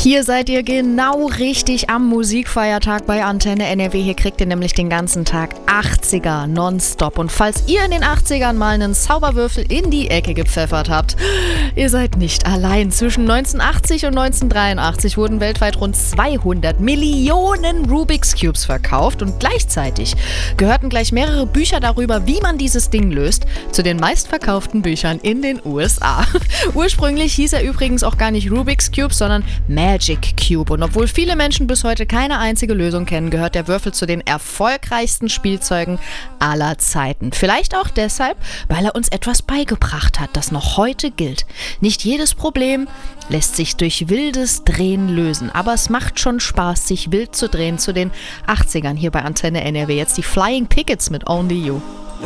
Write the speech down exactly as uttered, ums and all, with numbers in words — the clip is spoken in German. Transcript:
Hier seid ihr genau richtig am Musikfeiertag bei Antenne N R W. Hier kriegt ihr nämlich den ganzen Tag achtziger nonstop. Und falls ihr in den achtzigern mal einen Zauberwürfel in die Ecke gepfeffert habt, ihr seid nicht allein. Zwischen neunzehnhundertachtzig und neunzehnhundertdreiundachtzig wurden weltweit rund zweihundert Millionen Rubik's Cubes verkauft. Und gleichzeitig gehörten gleich mehrere Bücher darüber, wie man dieses Ding löst, zu den meistverkauften Büchern in den U S A. Ursprünglich hieß er übrigens auch gar nicht Rubik's Cube, sondern Magic Cube. Und obwohl viele Menschen bis heute keine einzige Lösung kennen, gehört der Würfel zu den erfolgreichsten Spielzeugen aller Zeiten. Vielleicht auch deshalb, weil er uns etwas beigebracht hat, das noch heute gilt. Nicht jedes Problem lässt sich durch wildes Drehen lösen, aber es macht schon Spaß, sich wild zu drehen. Zu den achtzigern hier bei Antenne N R W. Jetzt die Flying Pickets mit Only You.